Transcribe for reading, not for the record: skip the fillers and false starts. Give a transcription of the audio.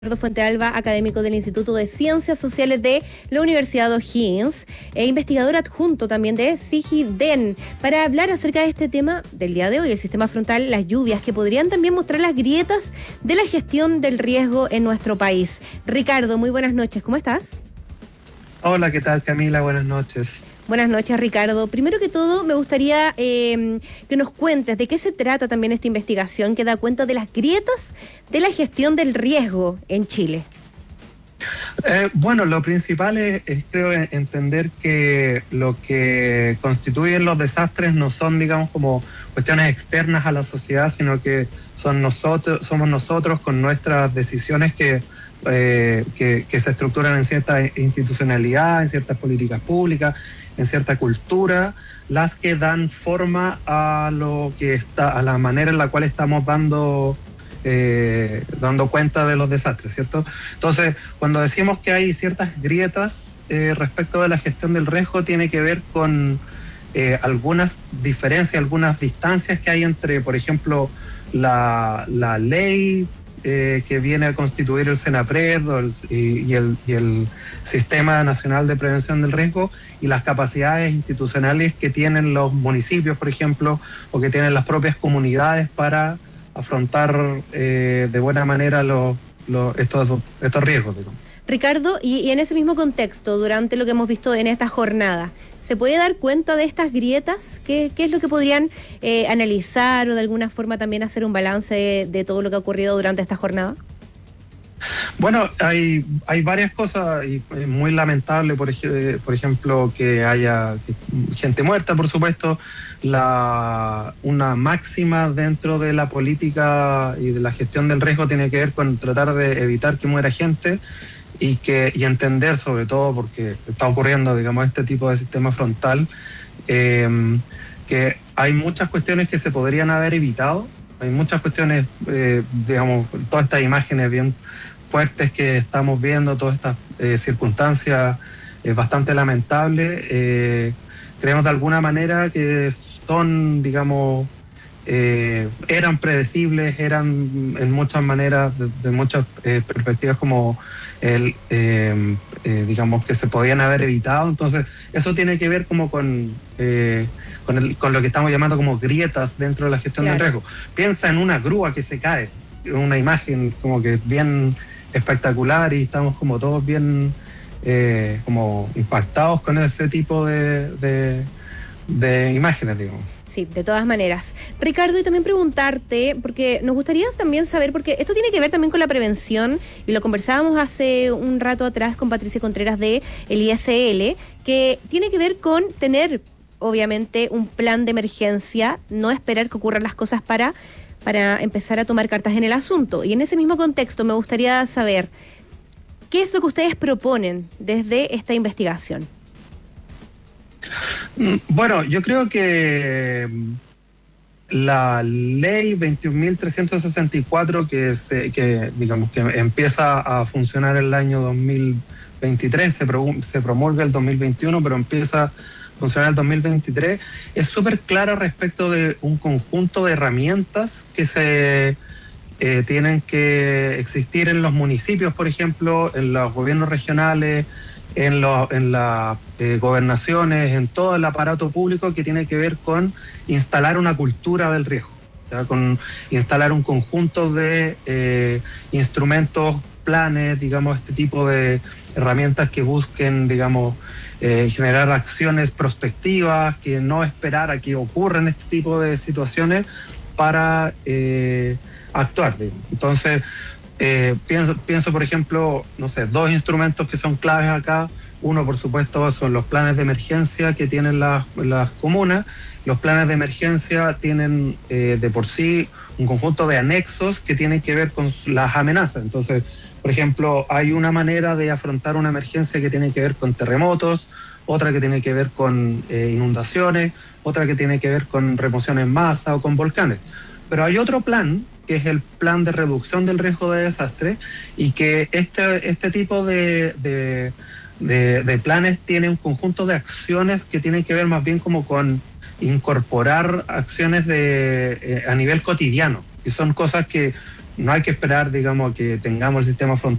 Ricardo Fuentealba, académico del Instituto de Ciencias Sociales de la Universidad O'Higgins e investigador adjunto también de CIGIDEN, para hablar acerca de este tema del día de hoy, el sistema frontal, las lluvias, que podrían también mostrar las grietas de la gestión del riesgo en nuestro país. Ricardo, muy buenas noches, ¿cómo estás? Hola, ¿qué tal, Camila? Buenas noches. Buenas noches, Ricardo. Primero que todo, me gustaría que nos cuentes de qué se trata también esta investigación que da cuenta de las grietas de la gestión del riesgo en Chile. Bueno, lo principal es, creo, entender que lo que constituyen los desastres no son, digamos, como cuestiones externas a la sociedad, sino que somos nosotros con nuestras decisiones que se estructuran en cierta institucionalidad, en ciertas políticas públicas, en cierta cultura, las que dan forma a a la manera en la cual estamos dando cuenta de los desastres, ¿cierto? Entonces, cuando decimos que hay ciertas grietas respecto de la gestión del riesgo, tiene que ver con algunas diferencias, algunas distancias que hay entre, por ejemplo, la ley que viene a constituir el SENAPRED y el Sistema Nacional de Prevención del Riesgo, y las capacidades institucionales que tienen los municipios, por ejemplo, o que tienen las propias comunidades para afrontar de buena manera estos riesgos, digamos. Ricardo, y en ese mismo contexto, durante lo que hemos visto en esta jornada, ¿se puede dar cuenta de estas grietas? ¿Qué es lo que podrían analizar o de alguna forma también hacer un balance de todo lo que ha ocurrido durante esta jornada? Bueno, hay varias cosas, y es muy lamentable, por ejemplo, que haya gente muerta, por supuesto. Una máxima dentro de la política y de la gestión del riesgo tiene que ver con tratar de evitar que muera gente y entender, sobre todo porque está ocurriendo, digamos, este tipo de sistema frontal, que hay muchas cuestiones que se podrían haber evitado. Hay muchas cuestiones, digamos, todas estas imágenes bien fuertes que estamos viendo, todas estas circunstancias bastante lamentables, creemos de alguna manera que son, digamos, eran predecibles, eran en muchas maneras, de muchas perspectivas, como digamos, que se podían haber evitado. Entonces, eso tiene que ver como con lo que estamos llamando como grietas dentro de la gestión del riesgo. Piensa en una grúa que se cae, una imagen como que bien espectacular, y estamos como todos bien como impactados con ese tipo de imágenes, digamos. Sí, de todas maneras. Ricardo, y también preguntarte, porque nos gustaría también saber, porque esto tiene que ver también con la prevención, y lo conversábamos hace un rato atrás con Patricia Contreras de el ISL, que tiene que ver con tener, obviamente, un plan de emergencia, no esperar que ocurran las cosas para empezar a tomar cartas en el asunto. Y en ese mismo contexto me gustaría saber, ¿qué es lo que ustedes proponen desde esta investigación? Bueno, yo creo que la ley 21.364 que digamos que empieza a funcionar el año 2023, se promulga el 2021, pero empieza a funcionar el 2023, es súper clara respecto de un conjunto de herramientas que se tienen que existir en los municipios, por ejemplo, en los gobiernos regionales, en las gobernaciones, en todo el aparato público, que tiene que ver con instalar una cultura del riesgo, ¿ya? Con instalar un conjunto de instrumentos, planes, digamos, este tipo de herramientas que busquen, digamos, generar acciones prospectivas, que no esperar a que ocurran este tipo de situaciones para actuar, digamos. Entonces, pienso, por ejemplo, no sé, dos instrumentos que son claves acá. Uno, por supuesto, son los planes de emergencia que tienen las comunas. Los planes de emergencia tienen de por sí un conjunto de anexos que tienen que ver con las amenazas. Entonces, por ejemplo, hay una manera de afrontar una emergencia que tiene que ver con terremotos, otra que tiene que ver con inundaciones, otra que tiene que ver con remoción en masa o con volcanes. Pero hay otro plan, que es el plan de reducción del riesgo de desastre, y que este tipo de planes tiene un conjunto de acciones que tienen que ver más bien como con incorporar acciones a nivel cotidiano, y son cosas que no hay que esperar, digamos, que tengamos el sistema frontal